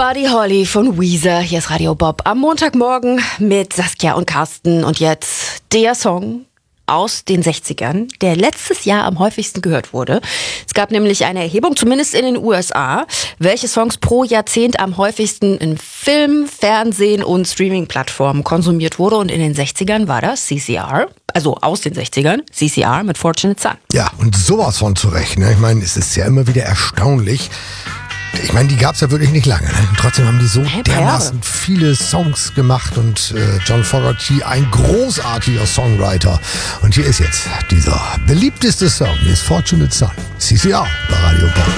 Buddy Holly von Weezer. Hier ist Radio Bob am Montagmorgen mit Saskia und Carsten. Und jetzt der Song aus den 60ern, der letztes Jahr am häufigsten gehört wurde. Es gab nämlich eine Erhebung, zumindest in den USA, welche Songs pro Jahrzehnt am häufigsten in Film, Fernsehen und Streaming-Plattformen konsumiert wurde. Und in den 60ern war das CCR, also aus den 60ern, CCR mit Fortunate Son. Ja, und sowas von zurecht. Ne? Ich meine, es ist ja immer wieder erstaunlich. Ich meine, die gab es ja wirklich nicht lange. Ne? Und trotzdem haben die so dermaßen viele Songs gemacht. Und John Fogerty, ein großartiger Songwriter. Und hier ist jetzt dieser beliebteste Song. Hier ist Fortunate Son. CCR bei Radio Bob.